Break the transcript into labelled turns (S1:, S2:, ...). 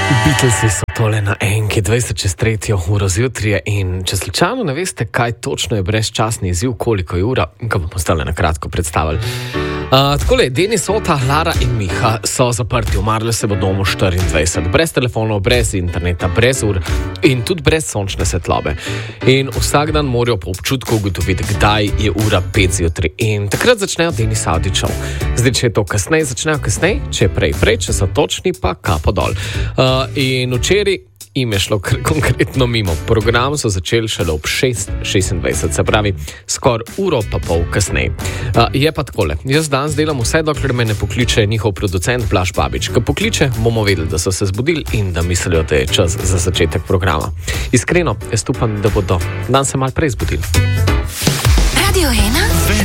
S1: Beatlesi so tole na enki, 20:03 uro zjutraj in če slučajno ne veste, kaj točno je brezčasni izziv, koliko je ura, ga bomo stale na kratko predstavili. Takole, Denis, Ota, Lara in Miha so zaprti, umrli se bo domu 24, brez telefonov, brez interneta, brez ur in tudi brez sončne svetlobe. In vsak dan morajo po občutku ugotoviti, kdaj je ura 5 zjutraj. In takrat začnejo Denis Avdićev. Zdaj, če je to kasneje, začnejo kasneje, če je prej, če so točni, pa kapo dol. In včeraj jim je šlo konkretno mimo. Program so začeli šele ob 6:26, se pravi skoraj uro pa pol kasneje. Je pa takole, jaz danes delam vse, dokler me ne pokliče njihov producent Blaž Babič. Ko pokliče, bomo vedeli, da so se zbudili in da mislijo, da je čas za začetek programa. Iskreno, jaz upam, da bodo dan se malo prej zbudili.
S2: Radio 1